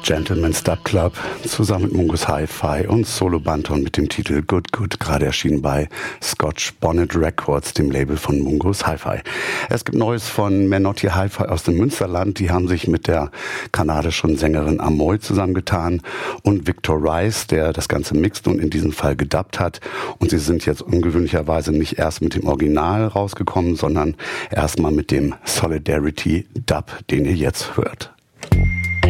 Gentleman's Dub Club zusammen mit Mungus Hi-Fi und Solo Banton mit dem Titel Good Good, gerade erschienen bei Scotch Bonnet Records, dem Label von Mungus Hi-Fi. Es gibt Neues von Menotti Hi-Fi aus dem Münsterland. Die haben sich mit der kanadischen Sängerin Amoy zusammengetan und Victor Rice, der das Ganze mixt und in diesem Fall gedubbt hat. Und sie sind jetzt ungewöhnlicherweise nicht erst mit dem Original rausgekommen, sondern erstmal mit dem Solidarity Dub, den ihr jetzt hört.